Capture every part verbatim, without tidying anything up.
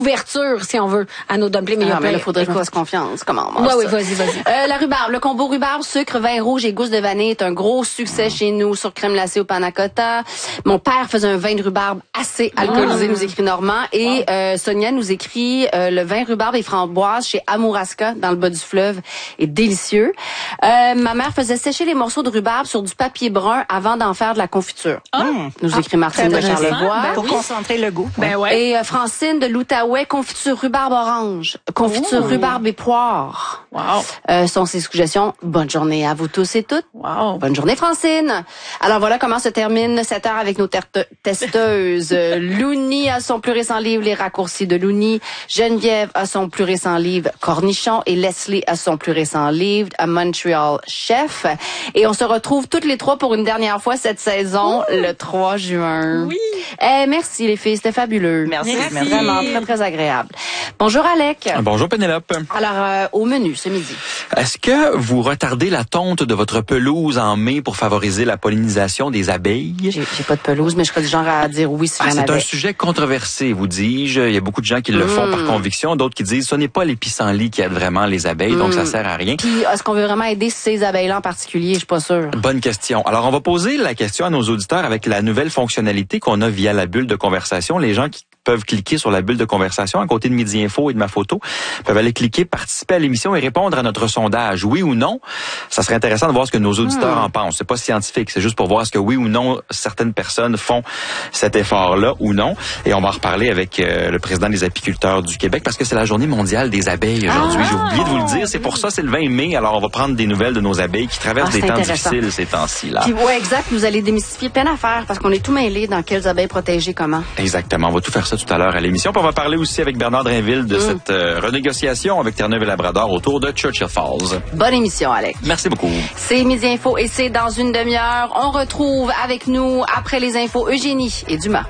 ouverture, si on veut, à nos dumplings. Mais il y a ah, plein, mais là, faudrait qu'on fasse confiance. Comment on mange ouais, ça? Oui, vas-y, vas-y. Euh, la rhubarbe. Le combo rhubarbe, sucre, vin rouge et gousse de vanille est un gros succès chez nous sur crème glacée au panna cotta. Mon père faisait un vin de rhubarbe assez alcoolisé, mmh. nous écrit Normand. Et euh, Sonia nous écrit euh, le vin rhubarbe et framboise chez Amouraska, dans le bas du fleuve, est délicieux. Euh, ma mère faisait sécher les morceaux de rhubarbe sur du papier brun avant d'en faire de la confiture. Ah. Nous écrit Martine de Charlevoix. Ben, pour oui. concentrer le goût. Ben ouais. Et euh, Francine de l'Outaouais, confiture rhubarbe orange, confiture oh. rhubarbe et poire. Wow. Euh, sont ses suggestions. Bonne journée à vous tous et toutes. Wow. Bonne journée, Francine. Alors voilà comment se termine cette heure avec nos ter- testeuses. Louni a son plus récent livre Les raccourcis de Louni. Geneviève a son plus récent livre Cornichon et Leslie a son plus récent livre A Montreal Chef. Et on se retrouve toutes les trois pour une dernière fois cette saison, Ouh. le trois juin. Oui. Eh, merci les filles, c'était fabuleux. Merci. merci. Vraiment très, très agréable. Bonjour Alec. Bonjour Pénélope. Alors, euh, au menu ce midi. Est-ce que vous retardez la tonte de votre pelouse en mai pour favoriser la pollinisation des abeilles? J'ai, j'ai pas de pelouse, mais je serais du genre à dire oui si ah, j'en c'est avais. un sujet controversé, vous dis-je. Il y a beaucoup de gens qui le font mmh. par conviction, d'autres qui disent ce n'est pas les pissenlits qui aident vraiment les abeilles, mmh. donc ça sert à rien. Puis, est-ce qu'on veut vraiment aider ces abeilles-là en particulier? Je suis pas sûre. Bonne question. Alors, on va poser la question à nos auditeurs avec la nouvelle fonctionnalité qu'on a via la bulle de conversation. Les gens qui peuvent cliquer sur la bulle de conversation à côté de Midi Info et de ma photo, peuvent aller cliquer, participer à l'émission et répondre à notre sondage. Oui ou non? Ça serait intéressant de voir ce que nos auditeurs hmm. en pensent. C'est pas scientifique, c'est juste pour voir ce que oui ou non certaines personnes font cet effort-là ou non. Et on va en reparler avec euh, le président des apiculteurs du Québec parce que c'est la journée mondiale des abeilles aujourd'hui. Ah, J'ai oublié de vous le dire. C'est pour ça, c'est le vingt mai. Alors, on va prendre des nouvelles de nos abeilles qui traversent ah, des temps difficiles ces temps-ci. Là. Puis, ouais, exact. Vous allez démystifier plein d'affaires parce qu'on est tout mêlés dans quelles abeilles protéger comment. Exactement. On va tout faire ça tout à l'heure à l'émission. Puis on va parler aussi avec Bernard Drainville de mm. cette euh, renégociation avec Terre-Neuve et Labrador autour de Churchill Falls. Bonne émission, Alex. Merci beaucoup. C'est Midi Info et c'est dans une demi-heure. On retrouve avec nous, après les infos, Eugénie et Dumas.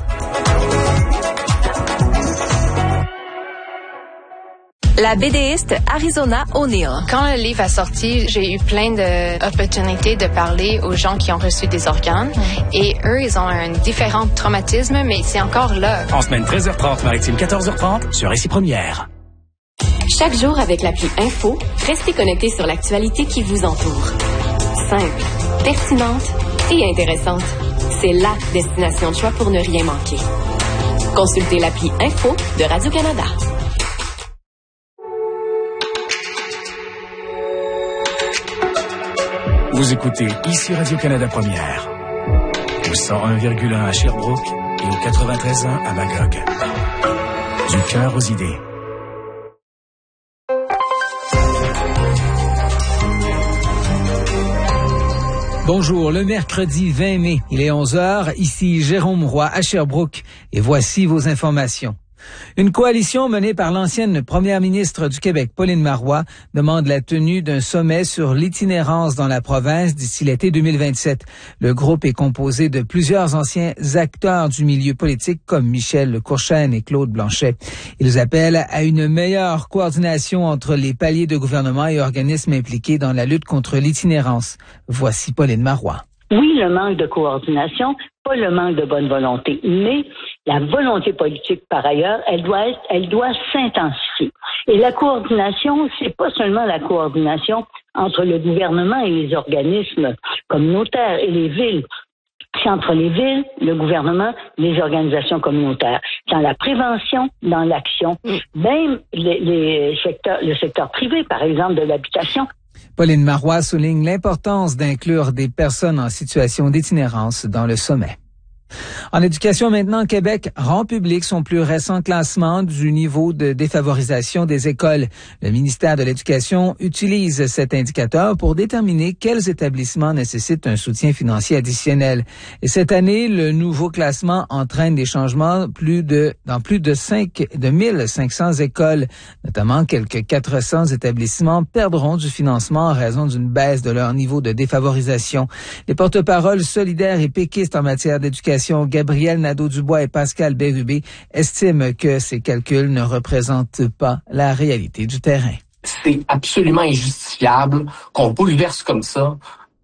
La BDiste Arizona O'Neill. Quand le livre a sorti, j'ai eu plein d'opportunités de parler aux gens qui ont reçu des organes. Mm. Et eux, ils ont un différent traumatisme, mais c'est encore là. En semaine treize heures trente, maritime quatorze heures trente, sur Récit Première. Chaque jour avec l'appli Info, restez connectés sur l'actualité qui vous entoure. Simple, pertinente et intéressante. C'est la destination de choix pour ne rien manquer. Consultez l'appli Info de Radio-Canada. Vous écoutez ici Radio-Canada Première, au cent un virgule un à Sherbrooke et au quatre-vingt-treize point un à Magog. Du cœur aux idées. Bonjour, le mercredi vingt mai, il est onze heures, ici Jérôme Roy à Sherbrooke, et voici vos informations. Une coalition menée par l'ancienne première ministre du Québec, Pauline Marois, demande la tenue d'un sommet sur l'itinérance dans la province d'ici l'été deux mille vingt-sept. Le groupe est composé de plusieurs anciens acteurs du milieu politique comme Michel Courchaine et Claude Blanchet. Ils appellent à une meilleure coordination entre les paliers de gouvernement et organismes impliqués dans la lutte contre l'itinérance. Voici Pauline Marois. Oui, le manque de coordination, pas le manque de bonne volonté, mais la volonté politique, par ailleurs, elle doit être, elle doit s'intensifier. Et la coordination, c'est pas seulement la coordination entre le gouvernement et les organismes communautaires et les villes. C'est entre les villes, le gouvernement, les organisations communautaires. Dans la prévention, dans l'action, même les, les secteurs, le secteur privé, par exemple, de l'habitation. Pauline Marois souligne l'importance d'inclure des personnes en situation d'itinérance dans le sommet. En éducation maintenant, Québec rend public son plus récent classement du niveau de défavorisation des écoles. Le ministère de l'Éducation utilise cet indicateur pour déterminer quels établissements nécessitent un soutien financier additionnel. Et cette année, le nouveau classement entraîne des changements plus de, dans plus de cinq, de mille cinq cents écoles. Notamment, quelques quatre cents établissements perdront du financement en raison d'une baisse de leur niveau de défavorisation. Les porte-paroles solidaires et péquistes en matière d'éducation, Gabriel Nadeau-Dubois et Pascal Bérubé, estiment que ces calculs ne représentent pas la réalité du terrain. C'est absolument injustifiable qu'on bouleverse comme ça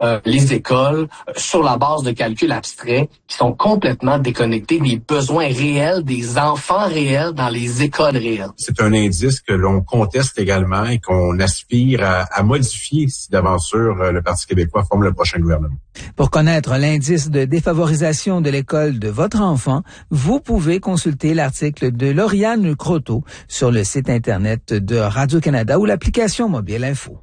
euh, les écoles euh, sur la base de calculs abstraits qui sont complètement déconnectés des besoins réels des enfants réels dans les écoles réelles. C'est un indice que l'on conteste également et qu'on aspire à, à modifier si d'aventure le Parti québécois forme le prochain gouvernement. Pour connaître l'indice de défavorisation de l'école de votre enfant, vous pouvez consulter l'article de Lauriane Croteau sur le site Internet de Radio-Canada ou l'application Mobile Info.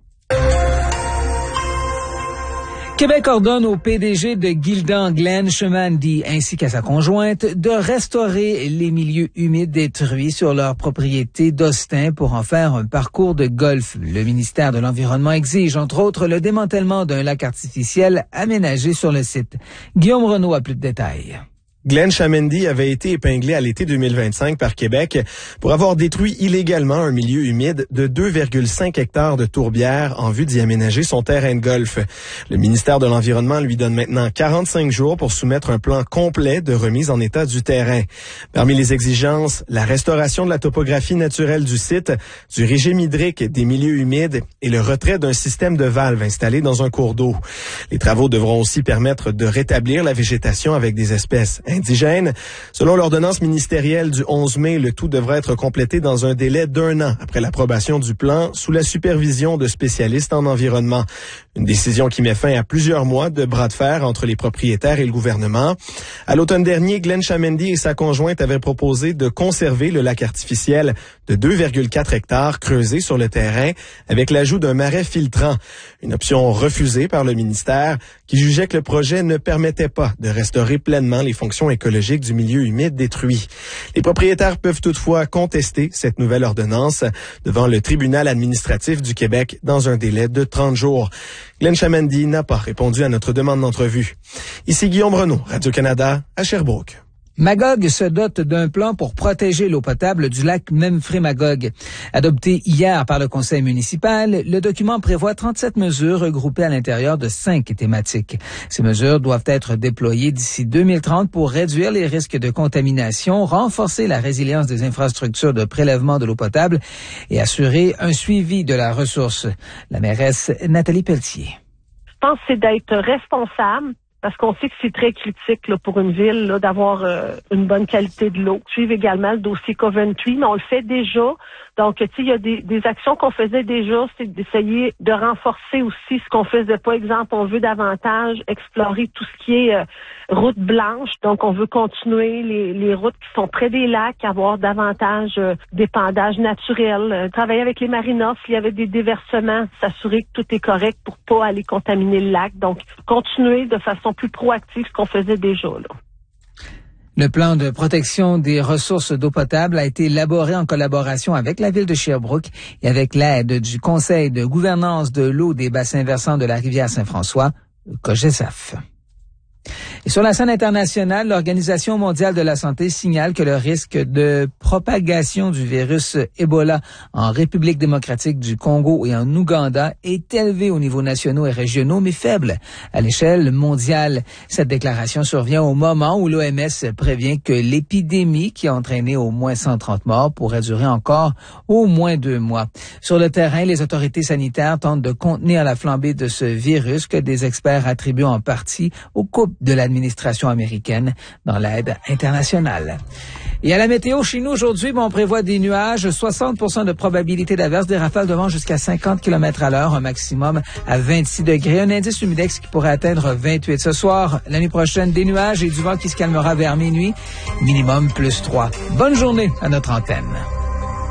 Québec ordonne au P D G de Gildan, Glenn Chamandy, ainsi qu'à sa conjointe, de restaurer les milieux humides détruits sur leur propriété d'Austin pour en faire un parcours de golf. Le ministère de l'Environnement exige, entre autres, le démantèlement d'un lac artificiel aménagé sur le site. Guillaume Renaud a plus de détails. Glenn Chamandy avait été épinglé à l'été deux mille vingt-cinq par Québec pour avoir détruit illégalement un milieu humide de deux virgule cinq hectares de tourbières en vue d'y aménager son terrain de golf. Le ministère de l'Environnement lui donne maintenant quarante-cinq jours pour soumettre un plan complet de remise en état du terrain. Parmi les exigences, la restauration de la topographie naturelle du site, du régime hydrique des milieux humides et le retrait d'un système de valves installé dans un cours d'eau. Les travaux devront aussi permettre de rétablir la végétation avec des espèces indigènes. Selon l'ordonnance ministérielle du onze mai, le tout devrait être complété dans un délai d'un an après l'approbation du plan sous la supervision de spécialistes en environnement. Une décision qui met fin à plusieurs mois de bras de fer entre les propriétaires et le gouvernement. À l'automne dernier, Glenn Chamandy et sa conjointe avaient proposé de conserver le lac artificiel de deux virgule quatre hectares creusé sur le terrain avec l'ajout d'un marais filtrant. Une option refusée par le ministère qui jugeait que le projet ne permettait pas de restaurer pleinement les fonctions écologiques du milieu humide détruit. Les propriétaires peuvent toutefois contester cette nouvelle ordonnance devant le tribunal administratif du Québec dans un délai de trente jours. Glenn Chamandy n'a pas répondu à notre demande d'entrevue. Ici Guillaume Renaud, Radio-Canada, à Sherbrooke. Magog se dote d'un plan pour protéger l'eau potable du lac Memphremagog. Adopté hier par le conseil municipal, le document prévoit trente-sept mesures regroupées à l'intérieur de cinq thématiques. Ces mesures doivent être déployées d'ici deux mille trente pour réduire les risques de contamination, renforcer la résilience des infrastructures de prélèvement de l'eau potable et assurer un suivi de la ressource. La mairesse Nathalie Pelletier. Je pense que c'est d'être responsable. Parce qu'on sait que c'est très critique là, pour une ville là, d'avoir euh, une bonne qualité de l'eau. Suivre également le dossier Coventry, mais on le fait déjà. Donc, tu sais, il y a des, des actions qu'on faisait déjà, c'est d'essayer de renforcer aussi ce qu'on faisait pas. Exemple, on veut davantage explorer tout ce qui est euh, routes blanches. Donc, on veut continuer les, les routes qui sont près des lacs, avoir davantage euh, d'épandage naturel. Euh, travailler avec les marinas, s'il y avait des déversements, s'assurer que tout est correct pour pas aller contaminer le lac. Donc, continuer de façon plus proactive ce qu'on faisait déjà, là. Le plan de protection des ressources d'eau potable a été élaboré en collaboration avec la ville de Sherbrooke et avec l'aide du Conseil de gouvernance de l'eau des bassins versants de la rivière Saint-François, COGESAF. Et sur la scène internationale, l'Organisation mondiale de la santé signale que le risque de propagation du virus Ebola en République démocratique du Congo et en Ouganda est élevé aux niveaux nationaux et régionaux, mais faible à l'échelle mondiale. Cette déclaration survient au moment où l'O M S prévient que l'épidémie qui a entraîné au moins cent trente morts pourrait durer encore au moins deux mois. Sur le terrain, les autorités sanitaires tentent de contenir la flambée de ce virus que des experts attribuent en partie aux coupes de l'administration américaine dans l'aide internationale. Et à la météo, chez nous aujourd'hui, bon, on prévoit des nuages, soixante pour cent de probabilité d'averse, des rafales de vent jusqu'à cinquante kilomètres à l'heure, un maximum à vingt-six degrés, un indice humidex qui pourrait atteindre vingt-huit. Ce soir, l'année prochaine, des nuages et du vent qui se calmera vers minuit, minimum plus trois. Bonne journée à notre antenne.